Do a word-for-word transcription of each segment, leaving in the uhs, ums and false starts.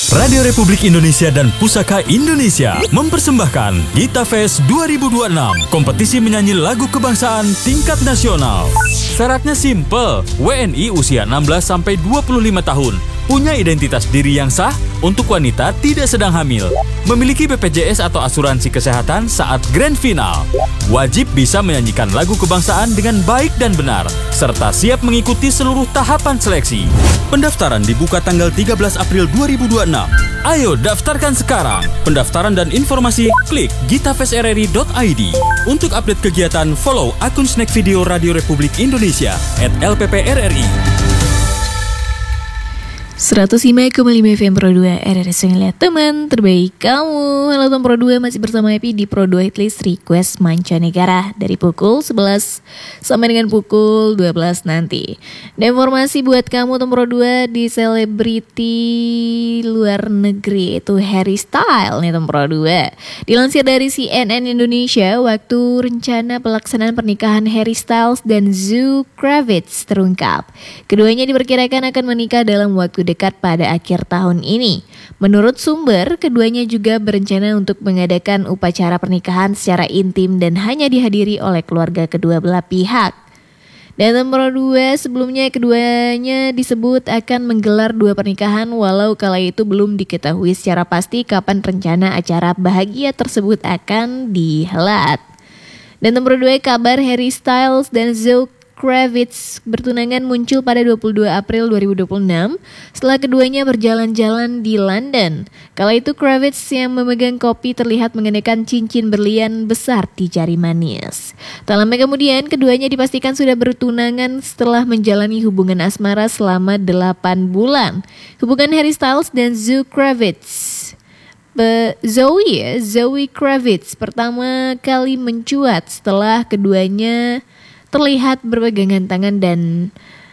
Radio Republik Indonesia dan Pusaka Indonesia mempersembahkan Gita Fest dua ribu dua puluh enam, kompetisi menyanyi lagu kebangsaan tingkat nasional. Syaratnya simple, W N I usia enam belas sampai dua puluh lima tahun, punya identitas diri yang sah, untuk wanita tidak sedang hamil, memiliki B P J S atau asuransi kesehatan saat grand final, wajib bisa menyanyikan lagu kebangsaan dengan baik dan benar, serta siap mengikuti seluruh tahapan seleksi. Pendaftaran dibuka tanggal tiga belas April dua ribu dua puluh enam. Ayo daftarkan sekarang. Pendaftaran dan informasi klik gitafestrri dot i d. Untuk update kegiatan, follow akun Snack Video Radio Republik Indonesia at L P P R R I. seratus lima koma lima F M Pro dua R R S Ngeliat Teman Terbaik Kamu. Halo teman Pro dua, masih bersama Happy di Pro dua Hitlist Request Mancanegara dari pukul sebelas sampai dengan pukul dua belas nanti. Dan informasi buat kamu teman Pro dua di selebriti luar negeri, itu Harry Styles nih teman Pro dua. Dilansir dari C N N Indonesia, waktu rencana pelaksanaan pernikahan Harry Styles dan Zoe Kravitz terungkap. Keduanya diperkirakan akan menikah dalam waktu dekat pada akhir tahun ini. Menurut sumber, keduanya juga berencana untuk mengadakan upacara pernikahan secara intim dan hanya dihadiri oleh keluarga kedua belah pihak. Dan nomor dua, sebelumnya keduanya disebut akan menggelar dua pernikahan, walau kala itu belum diketahui secara pasti kapan rencana acara bahagia tersebut akan dihelat. Dan nomor dua, kabar Harry Styles dan Zoe Kravitz bertunangan muncul pada dua puluh dua April dua ribu dua puluh enam setelah keduanya berjalan-jalan di London. Kala itu Kravitz yang memegang kopi terlihat mengenakan cincin berlian besar di jari manis. Tak lama kemudian keduanya dipastikan sudah bertunangan setelah menjalani hubungan asmara selama delapan bulan. Hubungan Harry Styles dan Zoe Kravitz Be- Zoe, Zoe Kravitz pertama kali mencuat setelah keduanya terlihat berpegangan tangan dan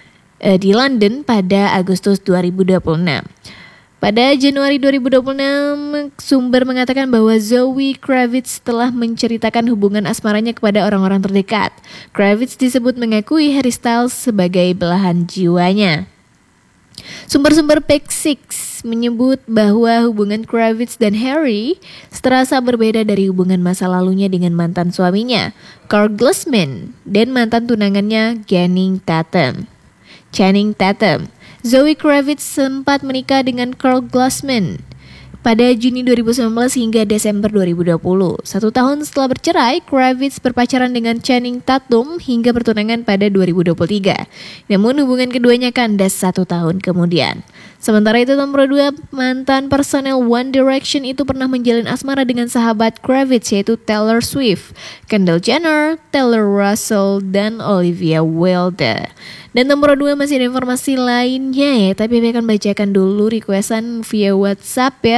e, di London pada Agustus dua ribu dua puluh enam. Pada Januari dua ribu dua puluh enam, sumber mengatakan bahwa Zoe Kravitz telah menceritakan hubungan asmaranya kepada orang-orang terdekat. Kravitz disebut mengakui Harry Styles sebagai belahan jiwanya. Sumber-sumber P X enam menyebut bahwa hubungan Kravitz dan Harry terasa berbeda dari hubungan masa lalunya dengan mantan suaminya, Carl Glusman, dan mantan tunangannya Channing Tatum. Channing Tatum. Zoe Kravitz sempat menikah dengan Carl Glusman pada Juni dua ribu sembilan belas hingga Desember dua ribu dua puluh. Satu tahun setelah bercerai, Kravitz berpacaran dengan Channing Tatum hingga bertunangan pada dua ribu dua puluh tiga. Namun hubungan keduanya kandas satu tahun kemudian. Sementara itu nomor dua, mantan personel One Direction itu pernah menjalin asmara dengan sahabat Kravitz yaitu Taylor Swift, Kendall Jenner, Taylor Russell, dan Olivia Wilde. Dan nomor dua masih ada informasi lainnya ya, tapi saya akan bacakan dulu requestan via WhatsApp ya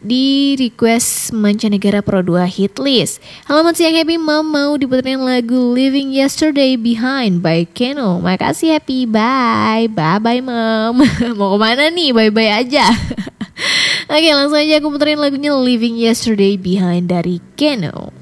di request Mancanegara Pro dua Hitlist. Halo Mas siang Happy, Mom mau diputerin lagu Leaving Yesterday Behind by Keno. Makasih Happy, bye. Bye-bye Mom. Mau kemana nih? Bye-bye aja. Oke langsung aja aku puterin lagunya Leaving Yesterday Behind dari Keno.